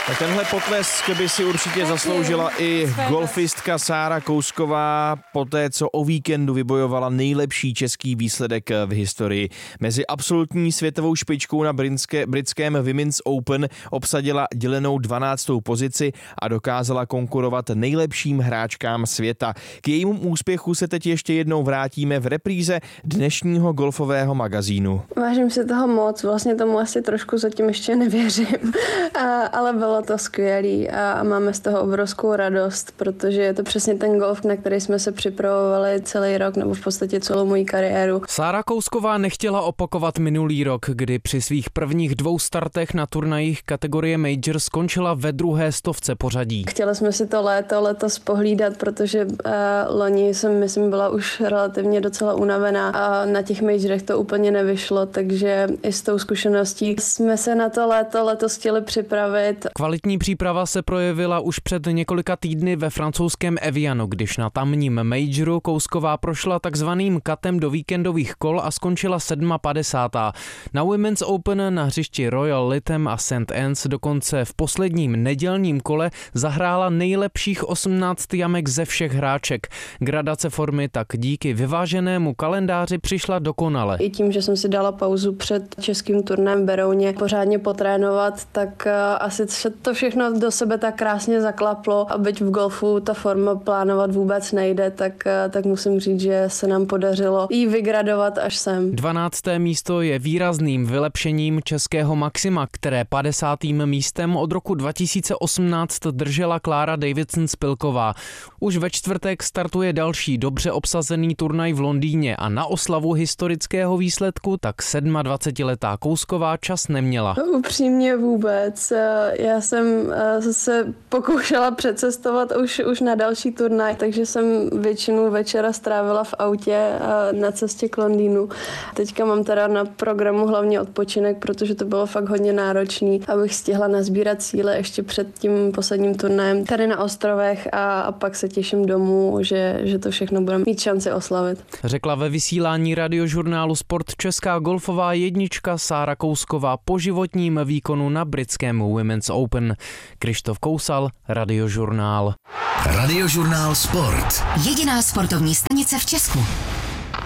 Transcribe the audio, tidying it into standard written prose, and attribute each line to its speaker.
Speaker 1: Tak tenhle potlesk by si určitě zasloužila i golfistka Sára Kousková poté, co o víkendu vybojovala nejlepší český výsledek v historii. Mezi absolutní světovou špičkou na britském Women's Open obsadila dělenou 12. pozici a dokázala konkurovat nejlepším hráčkám světa. K jejímu úspěchu se teď ještě jednou vrátíme v repríze dnešního golfového magazínu.
Speaker 2: Vážím si toho moc, vlastně tomu asi trošku zatím ještě nevěřím, ale bylo to skvělý a máme z toho obrovskou radost, protože je to přesně ten golf, na který jsme se připravovali celý rok nebo v podstatě celou moji kariéru.
Speaker 3: Sára Kousková nechtěla opakovat minulý rok, kdy při svých prvních 2 startech na turnajích kategorie Major skončila ve 2. stovce pořadí.
Speaker 2: Chtěli jsme si to letos pohlídat, protože loni jsem, myslím, byla už relativně docela unavená a na těch majorech to úplně nevyšlo, takže i s tou zkušeností jsme se na to letos chtěli připravit.
Speaker 3: Kvalitní příprava se projevila už před několika týdny ve francouzském Evianu, když na tamním majoru Kousková prošla takzvaným katem do víkendových kol a skončila 57. Na Women's Open na hřišti Royal Lytham a St. Anne's dokonce v posledním nedělním kole zahrála nejlepších 18 jamek ze všech hráček. Gradace formy tak díky vyváženému kalendáři přišla dokonale.
Speaker 2: I tím, že jsem si dala pauzu před českým turnajem v Berouně pořádně potrénovat, tak asi to všechno do sebe tak krásně zaklaplo a byť v golfu ta forma plánovat vůbec nejde, tak musím říct, že se nám podařilo jí vygradovat až sem.
Speaker 3: 12. místo je výrazným vylepšením českého maxima, které 50. místem od roku 2018 držela Klára Davidson-Spilková. Už ve čtvrtek startuje další dobře obsazený turnaj v Londýně a na oslavu historického výsledku tak 27letá Kousková čas neměla.
Speaker 2: Upřímně vůbec. Já jsem se pokoušela přecestovat už na další turnaj, takže jsem většinu večera strávila v autě na cestě k Londýnu. Teďka mám teda na programu hlavně odpočinek, protože to bylo fakt hodně náročný, abych stihla nazbírat síly ještě před tím posledním turnajem tady na ostrovech a pak se těším domů, že to všechno budeme mít šanci oslavit.
Speaker 3: Řekla ve vysílání radiožurnálu Sport česká golfová jednička Sára Kousková po životním výkonu na britském Women's Open. Krištof Kousal, Radiožurnál.
Speaker 4: Radiožurnál Sport.
Speaker 5: Jediná sportovní stanice v Česku.